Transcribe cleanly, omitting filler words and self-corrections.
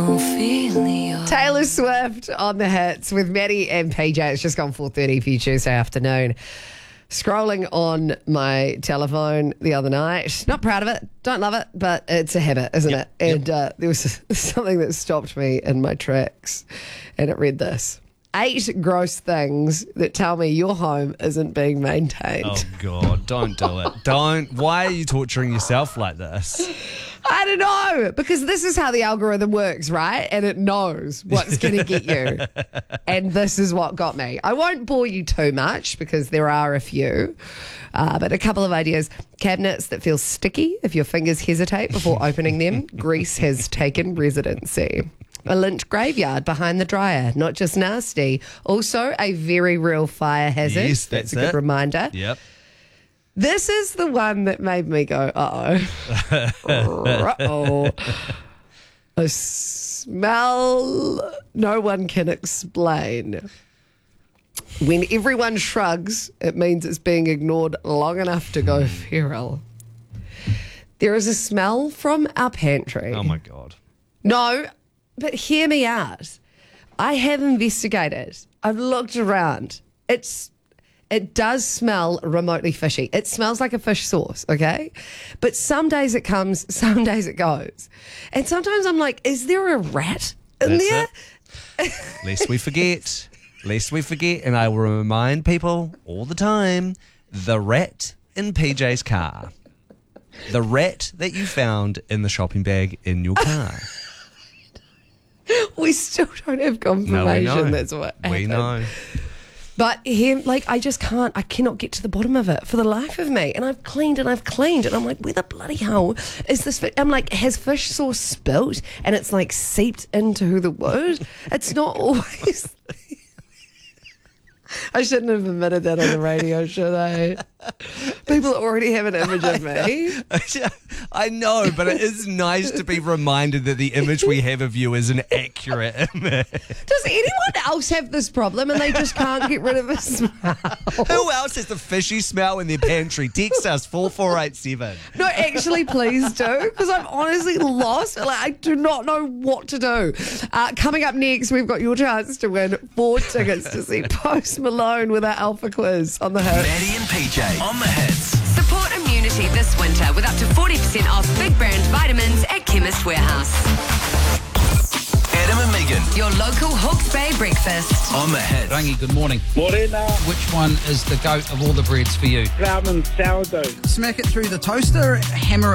Taylor Swift on the hits with Maddie and PJ. It's just gone 4:30 for you Tuesday afternoon. Scrolling on my telephone the other night. Not proud of it. Don't love it, but it's a habit, isn't it? And there was something that stopped me in my tracks, and it read this: 8 gross things that tell me your home isn't being maintained. Oh, God, don't do it. Don't. Why are you torturing yourself like this? I don't know, because this is how the algorithm works, right? And it knows what's going to get you. And this is what got me. I won't bore you too much because there are a few, but a couple of ideas. Cabinets that feel sticky if your fingers hesitate before opening them. Grease has taken residency. A lint graveyard behind the dryer, not just nasty, also a very real fire hazard. Yes, that's a good reminder. Yep. This is the one that made me go, uh-oh. Uh-oh. A smell no one can explain. When everyone shrugs, it means it's being ignored long enough to go feral. There is a smell from our pantry. Oh, my God. No, but hear me out. I have investigated. I've looked around. It does smell remotely fishy. It smells like a fish sauce, okay? But some days it comes, some days it goes. And sometimes I'm like, is there a rat in there? Lest we forget. And I will remind people all the time, the rat in PJ's car. The rat that you found in the shopping bag in your car. We still don't have confirmation that's what happened. We know. But I cannot get to the bottom of it for the life of me. And I've cleaned, and I'm like, where the bloody hell is this? I'm like, has fish sauce spilt and it's like seeped into the wood? It's not always. I shouldn't have admitted that on the radio, should I? People already have an image of me. I know, but it is nice to be reminded that the image we have of you is an accurate image. Does anyone else have this problem and they just can't get rid of a smell? Who else has the fishy smell in their pantry? Text us 4487. No, actually, please do, because I'm honestly lost. Like, I do not know what to do. Coming up next, we've got your chance to win 4 tickets to see Post Malone with our Alpha Quiz on the hits. Maddie and PJ on the hits. Support immunity this winter with up to 40% off big brand vitamins at Chemist Warehouse. Adam and Megan Your local Hawke's Bay breakfast. on the hits. Rangi, good morning. Morena, Which one is the goat of all the breads for you? salmon sourdough. Smack it through the toaster, hammer